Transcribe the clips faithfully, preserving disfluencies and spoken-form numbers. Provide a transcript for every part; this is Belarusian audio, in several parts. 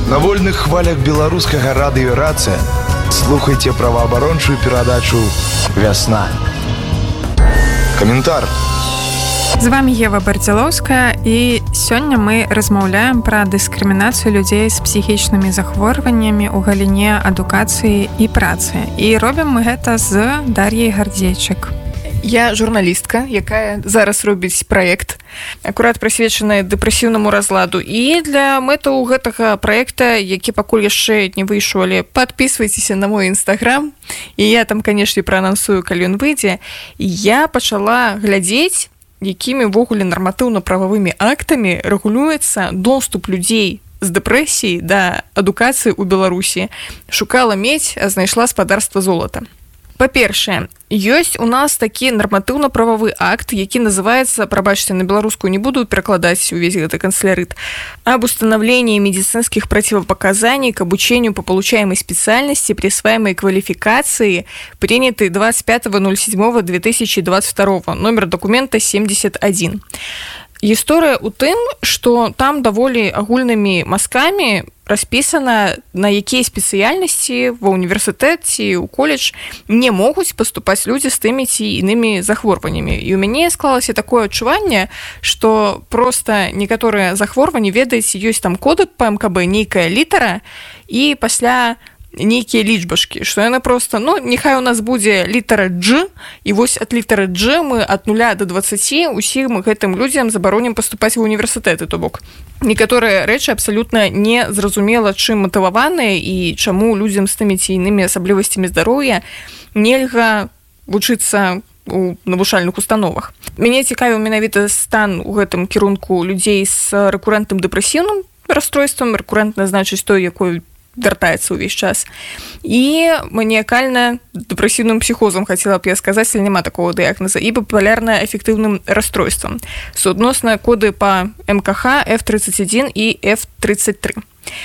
На вольных хвалях беларускага радыё «Рацыя» слухайте праваабарончую перадачу «Вясна». Каментар. З вами Ева Бардзялоўская, і сёння мы размаўляем пра дыскрымінацыю людзей з псіхічнымі захворваннямі ў галіне адукацыі і працы. І робім мы гэта з Дар'яй Гардзейчык. Я журналістка, якая зараз робіць праект, акурат прысвечаны дэпрэсіўнаму разладу. І для мэтаў гэтага праекта, які пакуль яшчэ не выйшаў, але падпісвайцеся на мой інстаграм, і я там, канешне, праанансую, калі ён выйдзе, я пачала глядзець, якімі ввогуле нарматыўна-прававымі актамі рэгулюецца доступ людзей з дэпрэсіяй да адукацыі ў Беларусі. Шукала медзь, а знайшла спадарства золата. Па-першае, ёсць у нас такі нарматыўна-прававы акт, які называецца, прабачце, на беларускую не буду перакладаць увесь гэты канцелярыт, об установлении медицинских противопоказаний к обучению по получаемой специальности, присваиваемой квалификации, принятый двадцать пятого седьмого две тысячи двадцать второго, номер документа семьдесят один. Гісторыя ў тым, што там даволі агульнымі мазкамі распісана, на якія спецыяльнасці ва ўніверсітэт ці ў коледж не могуць паступаць людзі з тымі ці інымі захворваннямі. І ў мяне склалася такое адчуванне, што проста некаторыя захворванні, ведаеце, ёсць там коды па эм ка бэ, нейкая літара, і пасля нейкія лічбашкі, што яна проста, ну, няхай у нас будзе літара G, і вось ад літары G мы ад нуля да дваццаці усім гэтым людзям забаронім паступаць ва ўніверсітэты, то бок. Некаторыя рэчы абсалютна не зразумела, чым матываваныя і чаму людзям з тымі ці інымі асаблівасцямі здароўя нельга вучыцца у навучальных установах. Мяне цікавіў менавіта стан у гэтым кірунку людзей з рэкурэнтным дэпрэсіўным расстройствам. Рэкурэнтна значыць той, якой вяртаецца ўвесь час. І маніякальна-дэпрэсіўным псіхозам, хацела б я сказаць, але няма такого дыягназа, і біпалярна-эфектыўным расстройствам. Суадносна коды па эм ка ха эф тридцать один і эф тридцать три.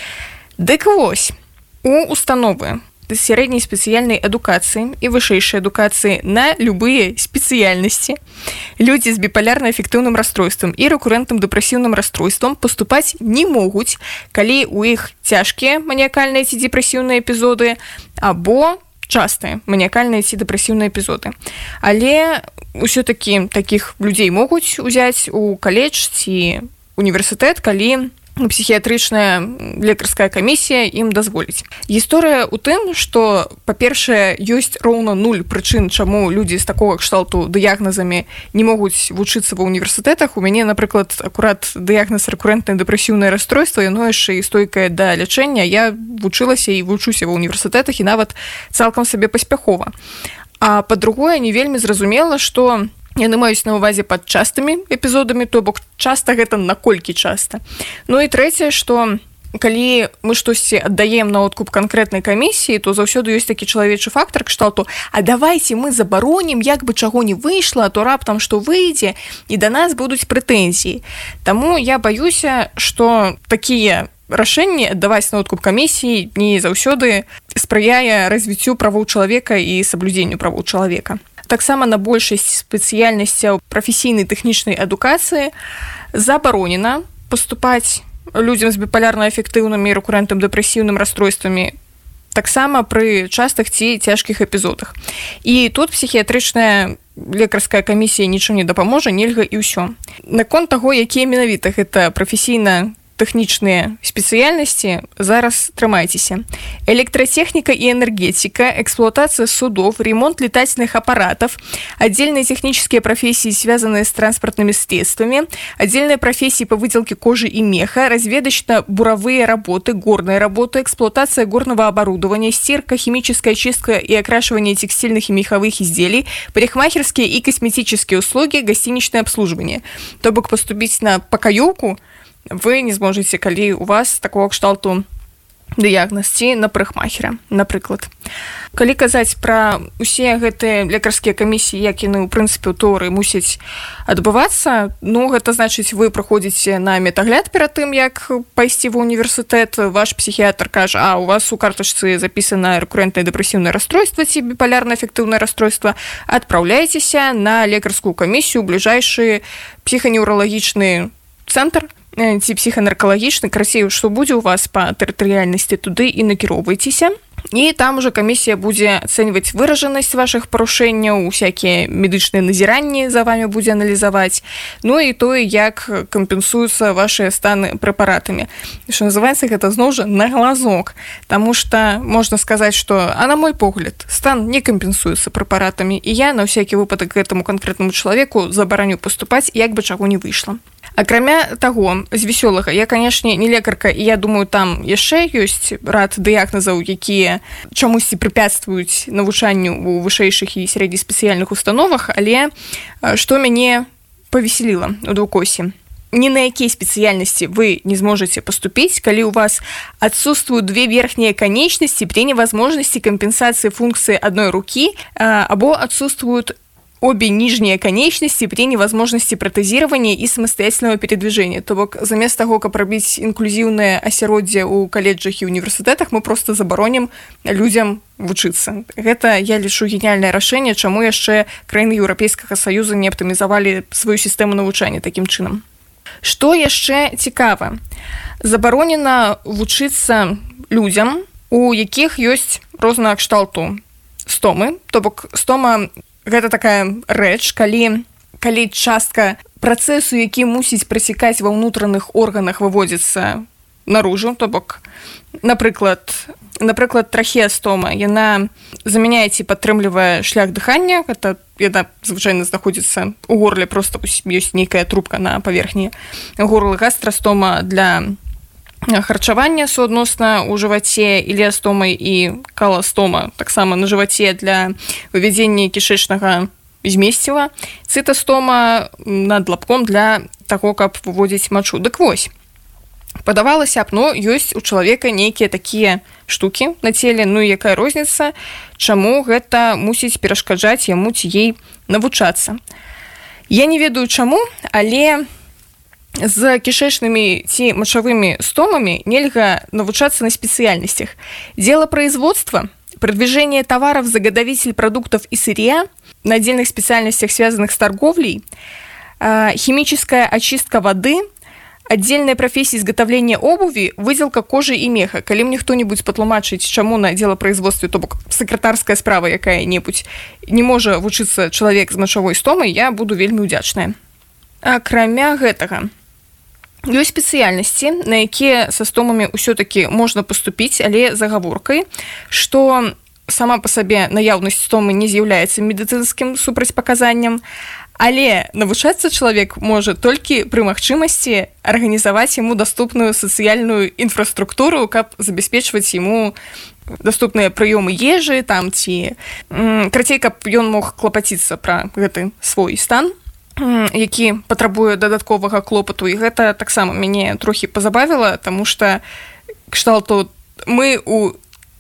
Дык вось, у установы сярэдняй спецыяльнай адукацыі і вышэйшай адукацыі на любыя спецыяльнасці людзі з біпалярна-эфектыўным расстройствам і рэкурэнтным дэпрэсіўным расстройствам паступаць не могуць, калі ў іх цяжкія маніякальныя ці дэпрэсіўныя эпізоды або частыя маніякальныя ці дэпрэсіўныя эпізоды. Але ўсё-такі такіх людзей могуць узяць у каледж ці універсітэт, калі псіхіятрычная лекарская камісія ім дазволіць. Гісторыя ў тым, што, па-першае, ёсць роўна нуль прычын, чаму людзі з такога кшталту дыягназамі не могуць вучыцца ва ўніверсітэтах. У мяне, напрыклад, акурат дыягназ рэкурэнтнае дэпрэсіўнае расстройства, яно яшчэ і стойкае да лячэння. Я вучылася і вучуся ва ўніверсітэтах і нават цалкам сабе паспяхова. А па-другое, не вельмі зразумела, што яны маюць на ўвазе пад частымі эпізодамі, то бок часта гэта наколькі часта. Ну і трэцяе, што калі мы штосьці аддаем на откуп канкрэтнай камісіі, то заўсёды ёсць такі чалавечы фактар кшталту, а давайце мы забаронім, як бы чаго не выйшла, а то раптам што выйдзе, і да нас будуць прэтэнзіі. Таму я баюся, што такія рашэнні аддаваць на откуп камісіі не заўсёды спрыяе развіццю правоў чалавека і саблюдзенню правоў чалавека. Таксама на большасць спецыяльнасцяў прафесійнай тэхнічнай адукацыі забаронена паступаць людзям з біпалярна-эфектыўнымі і рэкурэнтным дэпрэсіўным расстройствамі таксама пры частых ці цяжкіх эпізодах. І тут псіхіятрычная лекарская камісія нічым не дапаможа, нельга і ўсё. Наконт таго, якія менавіта гэта прафесійна тэхнічныя спецыяльнасці, зараз трымайцеся. Электратэхніка и энергетика, эксплуатация судов, ремонт летательных аппаратов, отдельные технические профессии, связанные с транспортными средствами, отдельные профессии по выделке кожи и меха, разведочно-буровые работы, горные работы, эксплуатация горного оборудования, стирка, химическая чистка и окрашивание текстильных и меховых изделий, парикмахерские и косметические услуги, гостиничное обслуживание. То бок поступить на покаёўку вы не зможаце, калі у вас такого кшталту дыягназ ці на парикмахера, напрыклад. Калі казаць пра усе гэтыя лекарскія камісіі, як яны, у прынцыпе, у тэорыі мусяць адбывацца, ну, гэта значыць, вы праходзіце на медагляд перад тым, як пайсці ва ўніверсітэт, ваш псіхіятр кажа, а у вас у картачцы запісана рэкурэнтнае дэпрэсіўнае расстройства ці біпалярна-эфектыўнае расстройства, адпраўляйцеся на лекарскую камісію ў бліжэйшы псіханеўралагічны цэнтр, ці псіханаркалагічны, красей, што будзе у вас па тэрытарыяльнасці, туды і накіроўвайцеся. І там уже камісія будзе ацэньваць выражанасць вашых парушэнняў, усякія медычныя назіранні за вами будзе аналізаваць, ну і тое, як кампенсуюцца вашыя станы прэпаратамі. Што называецца, гэта зноў жа на глазок, таму што можна сказаць, што, а на мой погляд, стан не кампенсуецца прэпаратамі, і я на ўсякі выпадак гэтаму канкрэтнаму чалавеку забараню паступаць, як бы чаго не выйшла. Акрамя таго, з вясёлага, я, канешне, не лекарка, і я думаю, там яшчэ ёсць рад дыягназаў, якія чамусьці препятствуюць навучанню ў вышэйшых і сярэднеспецыяльных установах, але што мяне павесяліла у двукосе. Ни на якія спецыяльнасці вы не зможаце паступіць, калі у вас отсутствуют две верхние конечности при невозможности компенсации функции одной руки, або отсутствуют обе нижние конечности при невозможности протезирования и самостоятельного передвижения. То бок, замест таго, каб рабіць інклюзіўнае асяроддзе ў каледжах і універсітэтах, мы просто забаронім людзям вучыцца. Гэта, я лічу, геніяльнае рашэнне, чаму яшчэ краіны Еўрапейскага Саюза не аптымізавалі сваю сістэму навучання такім чынам. Што яшчэ цікава? Забаронена вучыцца людзям, у якіх ёсць рознага кшталту стомы. То бок, стома гэта такая рэч, калі, калі частка працэсу, які мусіць працякаць ва ўнутраных органах, выводзіцца наружу, то бок, напрыклад, напрыклад, трахеастома, яна замяняе ці падтрымлівае шлях дыхання, гэта яна звычайна знаходзіцца ў горле, проста ёсць нейкая трубка на паверхні горла. Гастрастома для харчавання суадносна ў жываце, иліастома і каластома таксама на жываце для вывядзення кішэчнага змесціва, цытастома над лабком для таго, каб выводзіць мачу. Дык вось, падавалася б, ну, ёсць у чалавека нейкія такія штукі на целе, ну і якая розніца, чаму гэта мусіць перашкаджаць яму ці ей навучацца. Я не ведаю чаму, але з кішэчнымі ці мачавымі стомамі нельга навучацца на спецыяльнасцях. Дело производства, продвижение товаров, заготовитель продуктов и сырья на отдельных специальностях, связанных с торговлей, химическая очистка воды, отдельная профессия изготовления обуви, выделка кожи и меха. Калі мне хто-нибудь патлумачыць, чаму на делопроизводстве, то бок сакратарская справа якая-небудзь, не можа вучыцца чалавек з мачавой стомай, я буду вельмі ўдзячная. Акрамя гэтага, ёсць спецыяльнасці, на якія са стомамі ўсё-такі можна паступіць, але з агаворкай, што сама па сабе наяўнасць стомы не з'яўляецца медыцынскім супрацьпаказаннем, але навучацца чалавек можа толькі пры магчымасці арганізаваць яму даступную сацыяльную інфраструктуру, каб забяспечваць яму даступныя прыёмы ежы, там ці крацей, каб ён мог клапаціцца пра гэты свой стан, які патрабуе дадатковага клопату, і гэта таксама мяне трохі пазабавіла, таму што кшталту мы у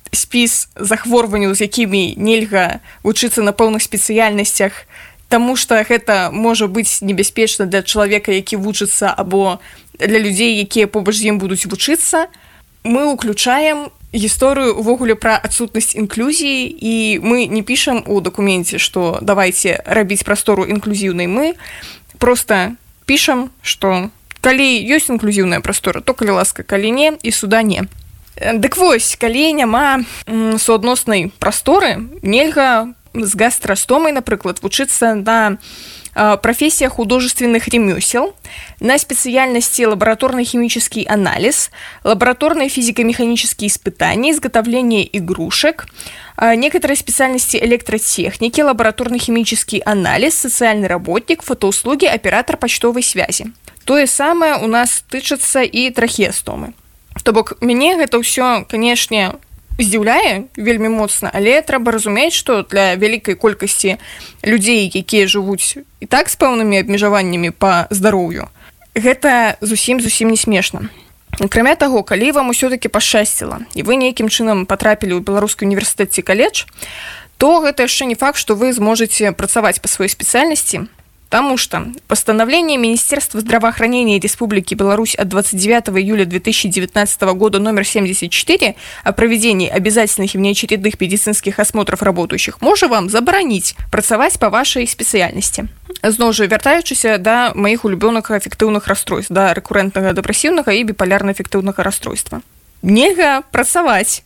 спіс захворванняў, з якімі нельга вучыцца на пэўных спецыяльнасцях, таму што гэта можа быць небяспечна для чалавека, які вучыцца, або для людзей, якія побач з ім будуць вучыцца, мы ўключаем гісторыю увогуле пра адсутнасць інклюзіі, і мы не пішам у дакуменце, што давайце рабіць прастору інклюзіўнай, мы проста пішам, што калі ёсць інклюзіўная прастора, то калі ласка, калі не, і суда не. Дык вось, калі няма суадноснай прасторы, нельга з гастрастомай, напрыклад, вучыцца на профессия художественных ремесел, на специальности лабораторный химический анализ, лабораторные физико-механические испытания, изготовление игрушек, некоторые специальности электротехники, лабораторный химический анализ, социальный работник, фотоуслуги, оператор почтовой связи. То же самое у нас тычыцца и трахеастомы. То бок, мяне гэта ўсё, канешне, здзіўляе вельмі моцна, але трэба разумець, што для вялікай колькасці людзей, якія жывуць і так з пэўнымі абмежаваннямі па здароўю, гэта зусім-зусім не смешна. Акрамя таго, калі вам усё-такі пашчасціла, і вы нейкім чынам патрапілі ў беларускі універсітэт ці каледж, то гэта яшчэ не факт, што вы зможаце працаваць па сваёй спецыяльнасці, потому что постановление Министерства здравоохранения Республики Беларусь от двадцать девятого июля две тысячи девятнадцатого года номер семьдесят четыре о проведении обязательных и внеочередных медицинских осмотров работающих может вам забараніць працаваць по вашей специальности. зноў жа вяртаючыся да маіх улюбёных эфектыўных расстройств, да рэкурэнтнага дэпрэсіўнага і біпалярна-эфектыўнага расстройства. Нельга працаваць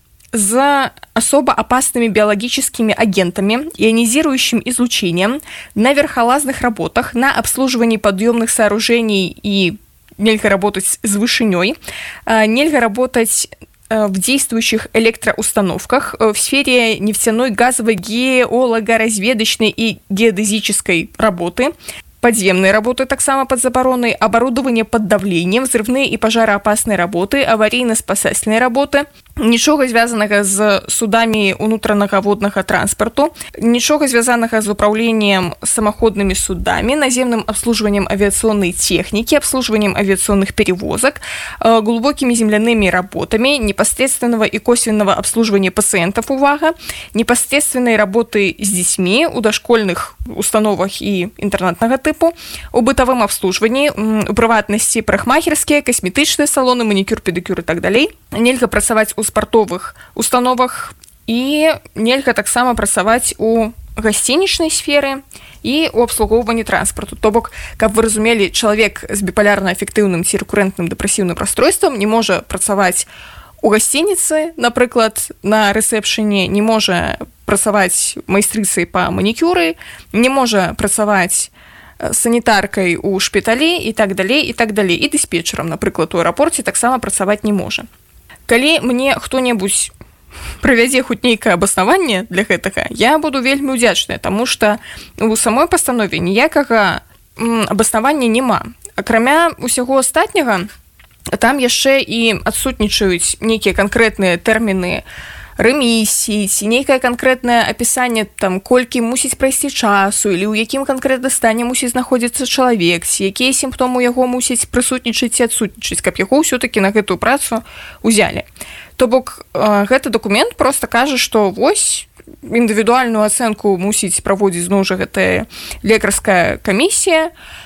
з особо опасными биологическими агентами, ионизирующим излучением, на верхолазных работах, на обслуживании подъемных сооружений и нельзя работать с вышиней, нельзя работать в действующих электроустановках, в сфере нефтяной, газовой, геологоразведочной и геодезической работы, подземные работы таксама под забароной, оборудование под давлением, взрывные и пожароопасные работы, аварийно-спасательные работы, нічога звязанага з судамі унутранага воднага транспарту, нічога звязанага з управлением самоходными судами, наземным обслуживанием авиационной техники, обслуживанием авиационных перевозок, глубокими земляными работами, непосредственного и косвенного обслуживания пациентов, увага, непосредственной работы с детьми у дошкольных установах и интернатного типу, у бытовом обслуживании, у прыватнасці парикмахерские, косметычные салоны, маникюр, педикюр и так далее. Нельга працаваць у спартовых установах і нельга таксама працаваць у гасцінічнай сферы і у абслугоўванні транспарту. То бок, каб вы разумелі, чалавек з біпалярна-эфектыўным ці рэкурэнтным дэпрэсіўным расстройствам не можа працаваць у гасцініцы, напрыклад, на рэсепшэне, не можа працаваць майстрыцай па манікюры, не можа працаваць санітаркай у шпіталі і так далей, і так далей. І дыспетчерам, напрыклад, у аэрапорце таксама працаваць не можа. Калі мне хто-небудзь правядзе хоць нейкае абаснаванне для гэтага, я буду вельмі ўдзячная, таму што у самой пастанове ніякага абаснавання няма. Акрамя ўсяго астатняга, там яшчэ і адсутнічаюць нейкія канкрэтныя тэрміны рэмісіі, ці нейкае канкрэтнае апісанне, там, колькі мусіць прайсці часу, или ў якім канкрэтна стане мусіць знаходзіцца чалавек, ці якія сімптомы ў яго мусіць прысутнічаць ці адсутнічаць, каб яго ўсё-такі на гэтую працу ўзялі. То бок, гэты дакумент проста кажа, што вось індывідуальную ацэнку мусіць праводзіць зноў жа гэтая лекарская камісія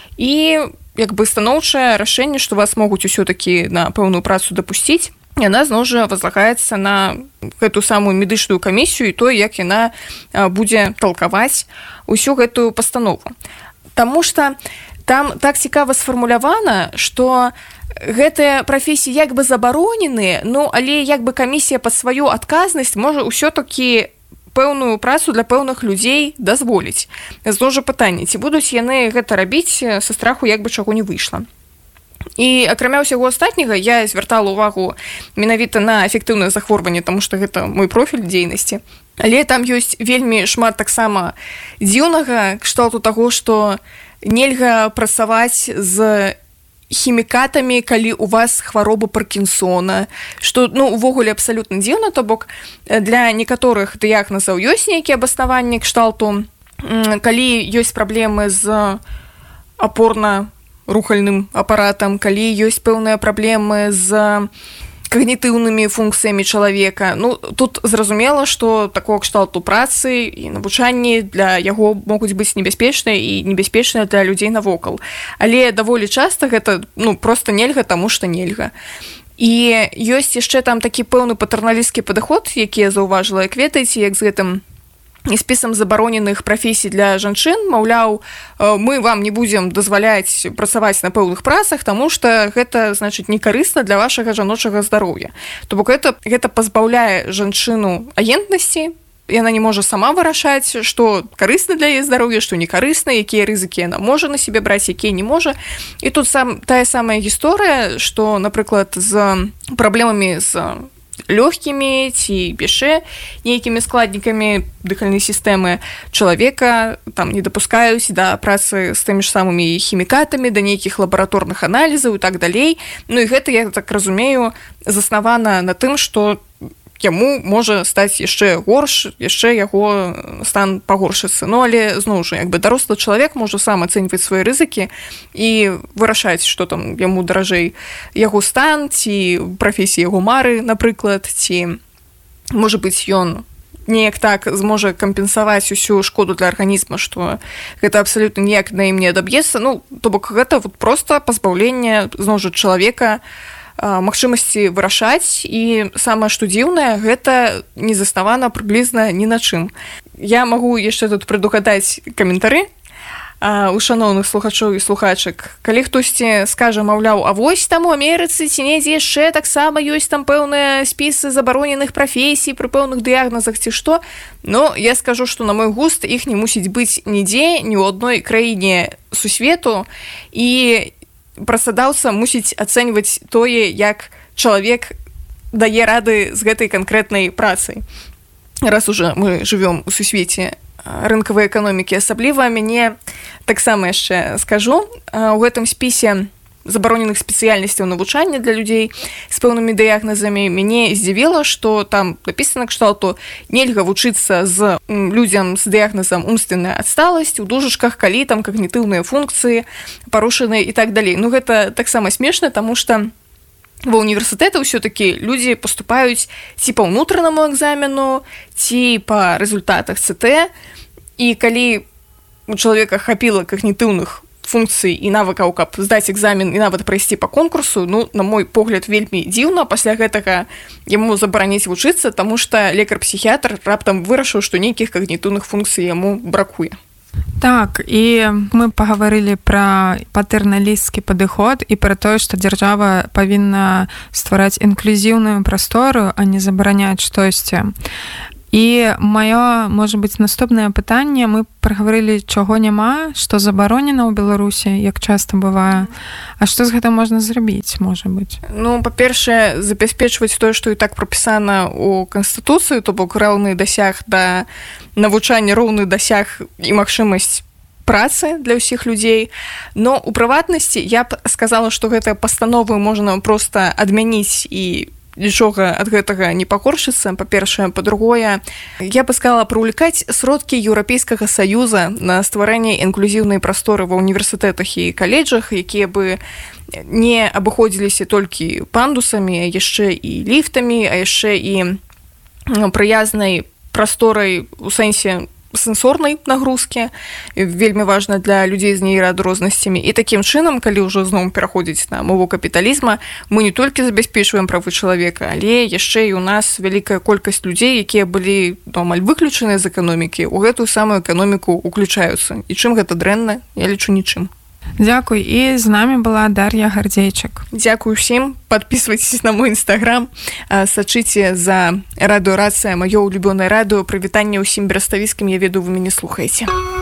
і як бы станоўчае рашэнне, што вас могуць усё-такі на пэўную працу дапусціць, яна зноў жа возлагаецца на гэту самую медычную камісію і то, як яна будзе талкаваць усю гэтую пастанову. Таму што там так цікава сфармулявана, што гэтыя прафесіі як бы забароненыя, ну, але як бы камісія пад сваю адказнасць можа ўсё-такі пэўную працу для пэўных людзей дазволіць. Зноў жа пытанне, ці будуць яны гэта рабіць са страху, як бы чаго не выйшла. І акрамя ўсяго астатняга я звяртала ўвагу менавіта на эфектыўнае захворванне, таму што гэта мой профіль дзейнасці. Але там ёсць вельмі шмат таксама дзіўнага кшталту таго, што нельга працаваць з хімікатамі, калі у вас хвароба Паркінсона, што, ну, увогуле абсалютна дзіўна, то бок для некаторых дыягназаў ёсць нейкія абаснаванні кшталту, калі ёсць праблемы з апорна рухальным апаратам, калі ёсць пэўныя праблемы з когнітыўнымі функцыямі чалавека. Ну, тут зразумела, што такого кшталту працы і навучанні для яго могуць быць небяспечныя і небяспечныя для людзей навокал. Але даволі часта гэта, ну, проста нельга, таму што нельга. І ёсць яшчэ там такі пэўны патэрналісцкі падыход, які я заўважыла, як ведаеце, як з гэтым і спісам забароненых прафесій для жанчын, маўляў, мы вам не будзем дазваляць працаваць на пэўных працах, таму што гэта, значыць, не карысна для вашага жаночага здароўя. То бок гэта, гэта пазбаўляе жанчыну агентнасці, яна не можа сама вырашаць, што карысна для яе здароўя, што не карысна, якія рызыкі яна можа на сябе браць, якія не можа. І тут сам, тая самая гісторыя, што, напрыклад, з праблемамі з лёгкімі ці яшчэ нейкімі складнікамі дыхальнай сістэмы чалавека там не дапускаюць да працы з тымі ж самымі хімікатамі, да нейкіх лабараторных аналізаў і так далей. Ну і гэта, я так разумею, заснавана на тым, што яму можа стаць яшчэ горш, яшчэ яго стан пагоршыцца. Ну, але, зноў жа, як бы дарослы чалавек можа сам ацэньваць свае рызыкі і вырашаць, што там яму даражэй яго стан, ці прафесія яго мары, напрыклад, ці, можа быць, ён неяк так зможа кампенсаваць усю шкоду для арганізма, што гэта абсалютна ніяк на ім не адаб'ецца. Ну, то бок гэта вот проста пазбаўленне, зноў жа, чалавека магчымасці вырашаць, і самае што дзіўнае, гэта не заснавана прыблізна ні на чым. Я магу яшчэ тут прадугадаць каментары, у шаноўных слухачоў і слухачак. Калі хтосьці скажа, маўляў, а вось там у Амерыцы ці недзе яшчэ таксама ёсць там пэўныя спісы забароненых прафесій пры пэўных дыягназах ці што, ну, я скажу, што на мой густ іх не мусіць быць нідзе, ні ў адной краіне сусвету, і працадаўца мусіць ацэньваць тое, як чалавек дае рады з гэтай канкрэтнай працай. Раз уже мы жывём у сусвеце рынкавай эканомікі, асабліва мяне таксама яшчэ скажу, у гэтым спісе забароненых спецыяльнасцяў навучання для людзей з пэўнымі дыягназамі мяне здзівіла, што там напісана кшталту нельга вучыцца з людзям з дыягназам умственная адсталасць, у дужачках, калі там когнітыўныя функцыі парушаныя і так далей. Ну гэта таксама смешна, таму што ва універсітэты ўсё-такі людзі паступаюць ці па ўнутранаму экзамену, ці па результатах цэ тэ, і калі у чалавека хапіла когнітыўных функцый і навыкаў, каб здаць экзамен і нават прайсці па конкурсу, ну, на мой погляд, вельмі дзіўна пасля гэтага яму забараніць вучыцца, таму што лекар-псіхіятр раптам вырашыў, што нейкіх когнітыўных функцый яму бракуе. Так, і мы пагаварылі пра патэрналісцкі падыход і пра тое, што дзяржава павінна ствараць інклюзіўную прастору, а не забараняць штосьці. І маё, можа быць, наступнае пытанне, мы прагаварылі, чаго няма, што забаронена ў Беларусі, як часта бывае. А што з гэтым можна зрабіць, можа быць? Ну, па-першае, забяспечваць тое, што і так прапісана ў Канстытуцыі, то бок роўны дасяг да навучання, роўны дасяг і магчымасць працы для ўсіх людзей. Но у прыватнасці я б сказала, што гэтыя пастановы можна проста адмяніць і нічога ад гэтага не пагоршыцца, па-першае, па-другое, я бы сказала прывлекаць сродкі Еўрапейскага Саюза на стварэнне інклюзіўнай прасторы ва універсітэтах і каледжах, якія бы не абыходзіліся толькі пандусамі, а яшчэ і ліфтамі, а яшчэ і прыязнай прасторай у сэнсе сэнсорнай нагрузкі, вельмі важна для людзей з нейраадрознасцямі. І такім чынам, калі ўжо зноў пераходзіць на мову капіталізма, мы не толькі забяспечваем правы чалавека, але яшчэ і ў нас вялікая колькасць людзей, якія былі амаль выключаныя з эканомікі, у гэтую самую эканоміку уключаюцца. І чым гэта дрэнна, я лічу нічым. Дзякуй. І з намі была Дар'я Гардзейчык. Дзякуй усім. Подписывайтесь на мой інстаграм, сачыце за радыё Рацыя, маё улюбёнае радыё. Прывітанне ўсім бераставіцкім, я ведаю, вы мяне слухаеце.